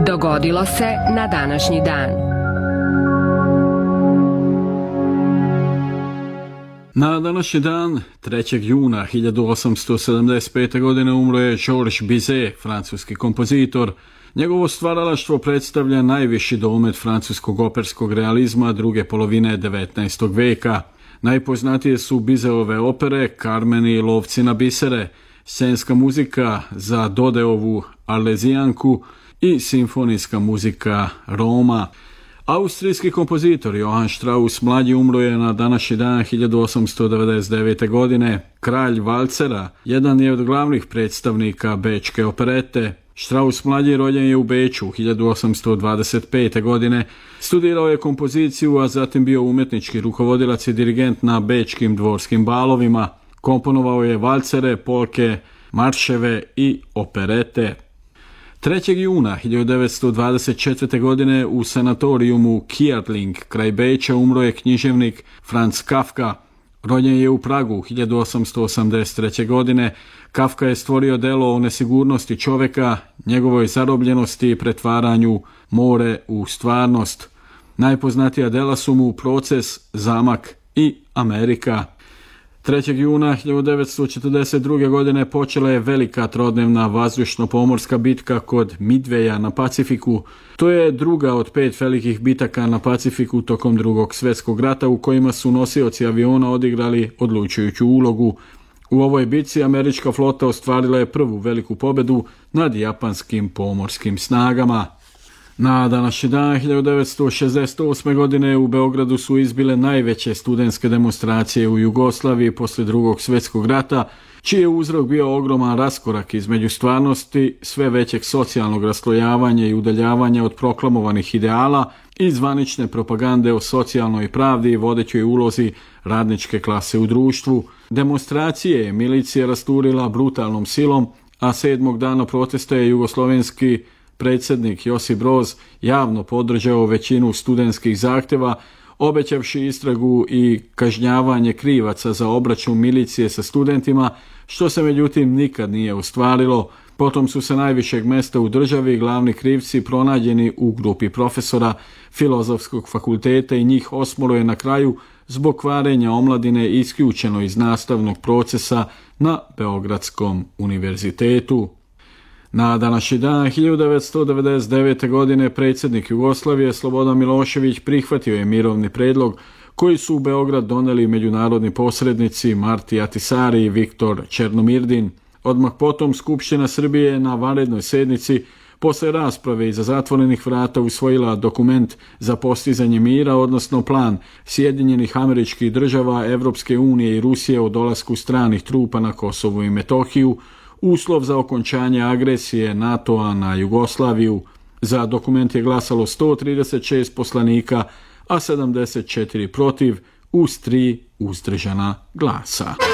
Dogodilo se na današnji dan. Na današnji dan, 3. juna 1875. godine, umro je Georges Bizet, francuski kompozitor. Njegovo stvaralaštvo predstavlja najviši domet francuskog operskog realizma druge polovine 19. veka. Najpoznatije su Bizetove opere Carmen i Lovci na bisere, scenska muzika za Dodeovu Arlezijanku i simfonijska muzika Roma. Austrijski kompozitor Johann Strauss mlađi umro je na današnji dan 1899. godine. Kralj valcera jedan je od glavnih predstavnika bečke operete. Strauss mlađi rođen je u Beču 1825. godine. Studirao je kompoziciju, a zatim bio umjetnički rukovodilac i dirigent na bečkim dvorskim balovima. Komponovao je valcere, polke, marševe i operete. 3. juna 1924. godine u sanatorijumu Kierling kraj Beča umro je književnik Franz Kafka. Rođen je u Pragu 1883. godine. Kafka je stvorio delo o nesigurnosti čovjeka, njegovoj zarobljenosti i pretvaranju more u stvarnost. Najpoznatija dela su mu Proces, Zamak i Amerika. 3. juna 1942. godine počela je velika trodnevna vazdušno-pomorska bitka kod Midveja na Pacifiku. To je druga od 5 velikih bitaka na Pacifiku tokom Drugog svjetskog rata u kojima su nosioci aviona odigrali odlučujuću ulogu. U ovoj bitci američka flota ostvarila je prvu veliku pobjedu nad japanskim pomorskim snagama. Na današnji dan 1968. godine u Beogradu su izbile najveće studentske demonstracije u Jugoslaviji poslije Drugog svjetskog rata, čiji je uzrok bio ogroman raskorak između stvarnosti, sve većeg socijalnog raslojavanja i udaljavanja od proklamovanih ideala i zvanične propagande o socijalnoj pravdi i vodećoj ulozi radničke klase u društvu. Demonstracije je milicija rasturila brutalnom silom, a 7. dana protesta je jugoslovenski predsjednik Josip Broz javno podržao većinu studentskih zahtjeva, obećavši istragu i kažnjavanje krivaca za obračun milicije sa studentima, što se međutim nikad nije ostvarilo. Potom su sa najvišeg mjesta u državi glavni krivci pronađeni u grupi profesora Filozofskog fakulteta i njih 8 je na kraju zbog kvarenja omladine isključeno iz nastavnog procesa na Beogradskom univerzitetu. Na današnji dan 1999. godine predsjednik Jugoslavije Slobodan Milošević prihvatio je mirovni predlog koji su u Beograd doneli međunarodni posrednici Marti Ahtisaari i Viktor Černomirdin. Odmah potom Skupština Srbije na vanrednoj sjednici posle rasprave iza zatvorenih vrata usvojila dokument za postizanje mira, odnosno plan Sjedinjenih Američkih Država, Evropske unije i Rusije o dolasku stranih trupa na Kosovo i Metohiju, uslov za okončanje agresije NATO-a na Jugoslaviju. Za dokument je glasalo 136 poslanika, a 74 protiv uz 3 uzdržana glasa.